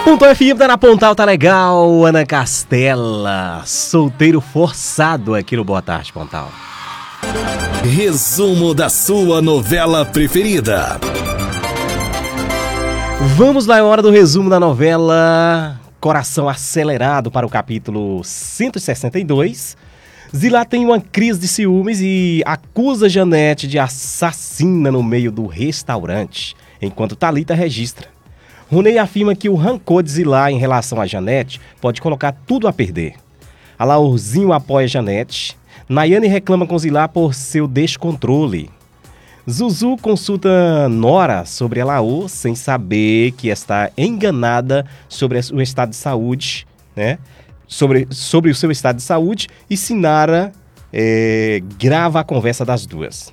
Pontal FM tá na Pontal, tá legal. Ana Castela, solteiro forçado aqui no Boa Tarde, Pontal. Resumo da sua novela preferida. Vamos lá, é hora do resumo da novela Coração Acelerado para o capítulo 162. Zilá tem uma crise de ciúmes e acusa Janete de assassina no meio do restaurante, enquanto Thalita registra. Ronei afirma que o rancor de Zilá em relação a Janete pode colocar tudo a perder. Alaurzinho apoia Janete. Nayane reclama com Zilá por seu descontrole. Zuzu consulta Nora sobre Alaur sem saber que está enganada sobre o estado de saúde, né? Sobre o seu estado de saúde, e Sinara grava a conversa das duas.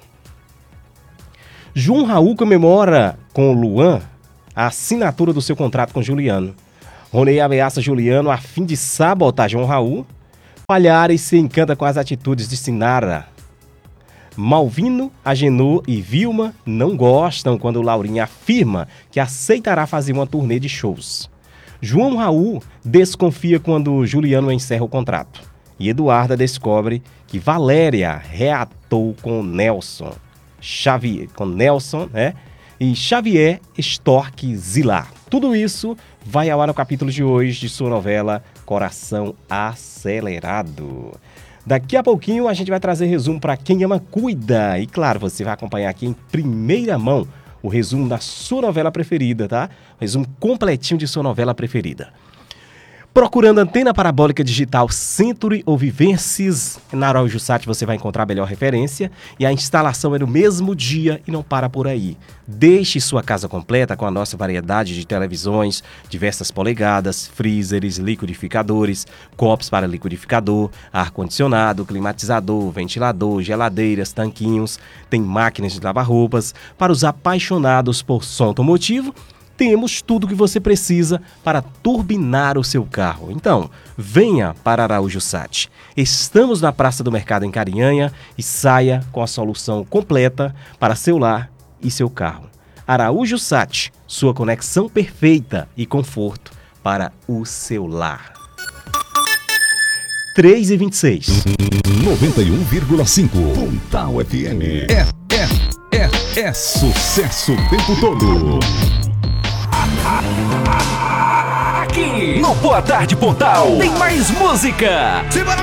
João Raul comemora com Luan a assinatura do seu contrato com Juliano. Ronei ameaça Juliano a fim de sabotar João Raul. Palhares se encanta com as atitudes de Sinara. Malvino, Agenor e Vilma não gostam quando Laurinha afirma que aceitará fazer uma turnê de shows. João Raul desconfia quando Juliano encerra o contrato. E Eduarda descobre que Valéria reatou com Nelson. E Xavier extorque Zilá. Tudo isso vai ao ar no capítulo de hoje de sua novela Coração Acelerado. Daqui a pouquinho a gente vai trazer resumo para quem ama, cuida. E claro, você vai acompanhar aqui em primeira mão o resumo da sua novela preferida, tá? O resumo completinho de sua novela preferida. Procurando antena parabólica digital Century ou Vivences, na Araújo Sat você vai encontrar a melhor referência, e a instalação é no mesmo dia e não para por aí. Deixe sua casa completa com a nossa variedade de televisões, diversas polegadas, freezers, liquidificadores, copos para liquidificador, ar-condicionado, climatizador, ventilador, geladeiras, tanquinhos, tem máquinas de lavar roupas. Para os apaixonados por som automotivo, temos tudo o que você precisa para turbinar o seu carro. Então, venha para Araújo Sat. Estamos na Praça do Mercado em Carinhanha e saia com a solução completa para seu lar e seu carro. Araújo Sat, sua conexão perfeita e conforto para o seu lar. 3h26. 91,5 Pontal FM. É sucesso o tempo todo. Aqui no Boa Tarde Pontal tem mais música.